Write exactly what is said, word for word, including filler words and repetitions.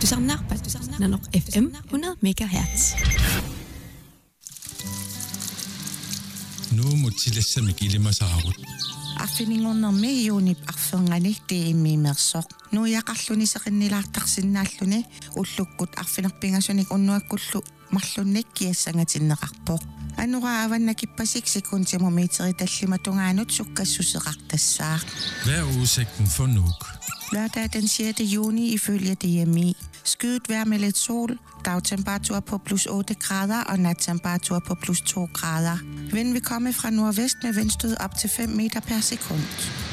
samler Nanok F M hundrede megahertz. Nu må tillæse mig gilde mig så harut. Affiningerne med Jonip affølgende det er med med så. Nu jeg galluni så kan nila taksinallune ullukut affinapingasonik unnuakkullu marlunekki sangatinneqarpo. Anura avanna kippasik sekundtermometeri tallimatungaanut sukkassuseqartassaa. Hvad er udsigten for Nuuk? Lørdag den sjette juni ifølge D M I. Skyet vejr med lidt sol, dagtemperatur på plus otte grader og nattemperatur på plus to grader. Vind vil komme fra nordvest med vindstød op til fem meter per sekund.